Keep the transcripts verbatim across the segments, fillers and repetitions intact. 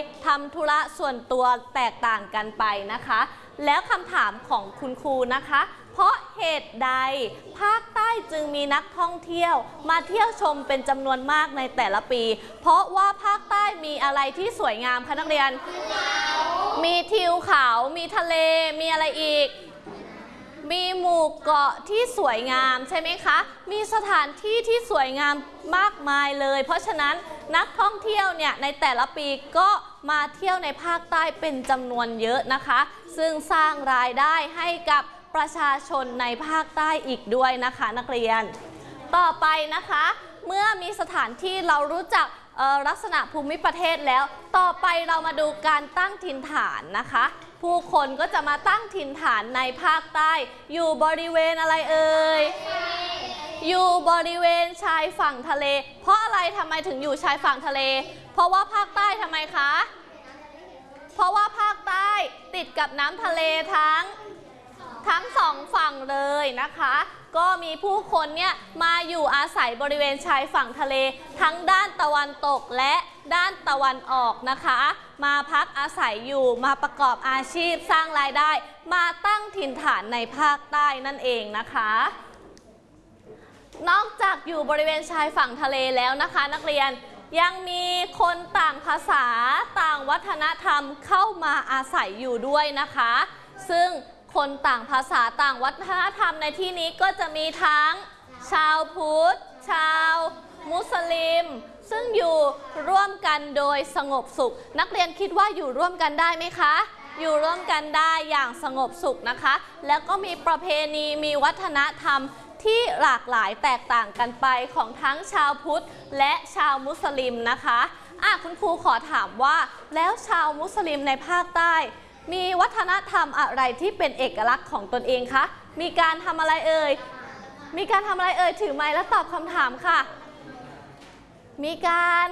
ทำธุระส่วนตัวแตกต่างกันไปนะคะแล้วคำถามของคุณครูนะคะเพราะเหตุใดภาคใต้จึงมีนักท่องเที่ยวมาเที่ยวชมเป็นจำนวนมากในแต่ละปีเพราะว่าภาคใต้มีอะไรที่สวยงามคะนักเรียนมีทิวเขามีทะเลมีอะไรอีกมีหมู่เกาะที่สวยงามใช่ไหมคะมีสถานที่ที่สวยงามมากมายเลยเพราะฉะนั้นนักท่องเที่ยวเนี่ยในแต่ละปีก็มาเที่ยวในภาคใต้เป็นจำนวนเยอะนะคะซึ่งสร้างรายได้ให้กับประชาชนในภาคใต้อีกด้วยนะคะนักเรียนต่อไปนะคะเมื่อมีสถานที่เรารู้จักลักษณะภูมิประเทศแล้วต่อไปเรามาดูการตั้งถิ่นฐานนะคะผู้คนก็จะมาตั้งถิ่นฐานในภาคใต้อยู่บริเวณอะไรเอ่ยอยู่บริเวณชายฝั่งทะเลเพราะอะไรทำไมถึงอยู่ชายฝั่งทะเลเพราะว่าภาคใต้ทำไมคะเพราะว่าภาคใต้ติดกับน้ำทะเลทั้งทั้งสองฝั่งเลยนะคะก็มีผู้คนเนี่ยมาอยู่อาศัยบริเวณชายฝั่งทะเลทั้งด้านตะวันตกและด้านตะวันออกนะคะมาพักอาศัยอยู่มาประกอบอาชีพสร้างรายได้มาตั้งถิ่นฐานในภาคใต้นั่นเองนะคะนอกจากอยู่บริเวณชายฝั่งทะเลแล้วนะคะนักเรียนยังมีคนต่างภาษาต่างวัฒนธรรมเข้ามาอาศัยอยู่ด้วยนะคะซึ่งคนต่างภาษาต่างวัฒนธรรมในที่นี้ก็จะมีทั้งชาวพุทธชาวมุสลิมซึ่งอยู่ร่วมกันโดยสงบสุขนักเรียนคิดว่าอยู่ร่วมกันได้ไหมคะอยู่ร่วมกันได้อย่างสงบสุขนะคะแล้วก็มีประเพณีมีวัฒนธรรมที่หลากหลายแตกต่างกันไปของทั้งชาวพุทธและชาวมุสลิมนะคะอ่ะคุณครูขอถามว่าแล้วชาวมุสลิมในภาคใต้มีวัฒนธรรมอะไรที่เป็นเอกลักษณ์ของตนเองคะมีการทำอะไรเอ่ยมีการทำอะไรเอ่ยถือไมค์แล้วตอบคำถามค่ะมีการ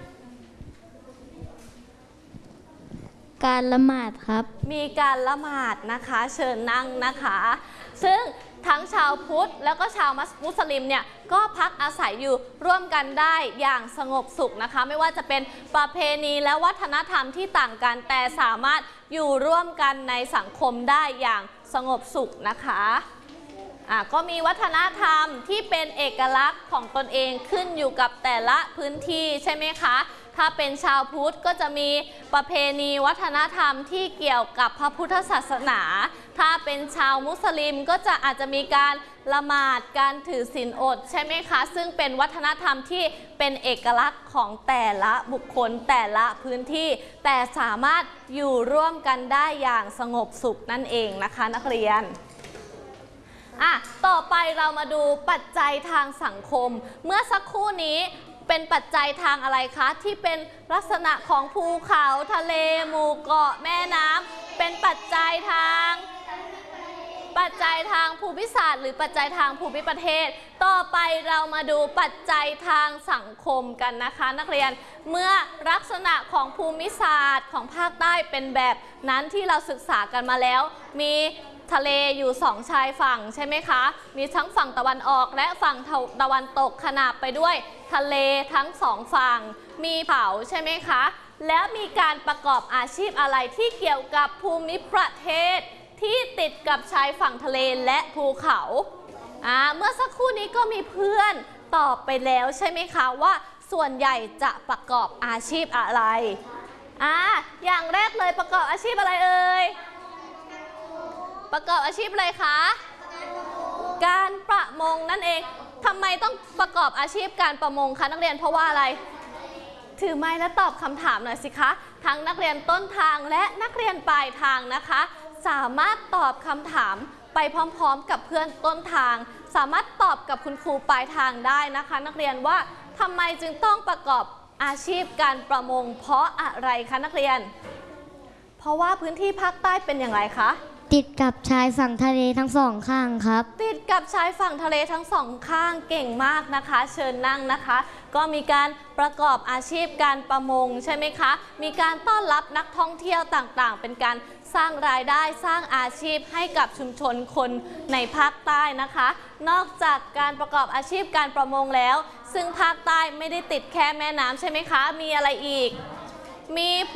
การละหมาดครับมีการละหมาดนะคะเชิญนั่งนะคะซึ่งทั้งชาวพุทธแล้วก็ชาวมุสลิมเนี่ยก็พักอาศัยอยู่ร่วมกันได้อย่างสงบสุขนะคะไม่ว่าจะเป็นประเพณีและวัฒนธรรมที่ต่างกันแต่สามารถอยู่ร่วมกันในสังคมได้อย่างสงบสุขนะคะอ่ะก็มีวัฒนธรรมที่เป็นเอกลักษณ์ของตนเองขึ้นอยู่กับแต่ละพื้นที่ใช่ไหมคะถ้าเป็นชาวพุทธก็จะมีประเพณีวัฒนธรรมที่เกี่ยวกับพระพุทธศาสนาถ้าเป็นชาวมุสลิมก็จะอาจจะมีการละหมาดการถือศีลอดใช่ไหมคะซึ่งเป็นวัฒนธรรมที่เป็นเอกลักษณ์ของแต่ละบุคคลแต่ละพื้นที่แต่สามารถอยู่ร่วมกันได้อย่างสงบสุขนั่นเองนะคะนักเรียนอ่ะต่อไปเรามาดูปัจจัยทางสังคมเมื่อสักครู่นี้เป็นปัจจัยทางอะไรคะที่เป็นลักษณะของภูเขาทะเลหมู่เกาะแม่น้ำเป็นปัจจัยทางปัจจัยทางภูมิศาสตร์หรือปัจจัยทางภูมิประเทศต่อไปเรามาดูปัจจัยทางสังคมกันนะคะนักเรียนเมื่อลักษณะของภูมิศาสตร์ของภาคใต้เป็นแบบนั้นที่เราศึกษากันมาแล้วมีทะเลอยู่สองชายฝั่งใช่ไหมคะมีทั้งฝั่งตะวันออกและฝั่งตะวันตกขนาบไปด้วยทะเลทั้งสองฝั่งมีเขาใช่ไหมคะแล้วมีการประกอบอาชีพอะไรที่เกี่ยวกับภูมิประเทศที่ติดกับชายฝั่งทะเลและภูเขาอ่าเมื่อสักครู่นี้ก็มีเพื่อนตอบไปแล้วใช่ไหมคะว่าส่วนใหญ่จะประกอบอาชีพอะไรอ่าอย่างแรกเลยประกอบอาชีพอะไรเอ่ยประกอบอาชีพอะไรคะการประมงนั่นเองทำไมต้องประกอบอาชีพการประมงคะนักเรียนเพราะว่าอะไรถือไม้และตอบคำถามหน่อยสิคะทั้งนักเรียนต้นทางและนักเรียนปลายทางนะคะสามารถตอบคำถามไปพร้อมๆกับเพื่อนต้นทางสามารถตอบกับคุณครูปลายทางได้นะคะนักเรียนว่าทำไมจึงต้องประกอบอาชีพการประมงเพราะอะไรคะนักเรียนเพราะว่าพื้นที่ภาคใต้เป็นอย่างไรคะติดกับชายฝั่งทะเลทั้งสองข้างครับติดกับชายฝั่งทะเลทั้งสองข้างเก่งมากนะคะเชิญนั่งนะคะก็มีการประกอบอาชีพการประมงใช่ไหมคะมีการต้อนรับนักท่องเที่ยวต่างๆเป็นการสร้างรายได้สร้างอาชีพให้กับชุมชนคนในภาคใต้นะคะนอกจากการประกอบอาชีพการประมงแล้วซึ่งภาคใต้ไม่ได้ติดแค่แม่น้ำใช่ไหมคะมีอะไรอีกมี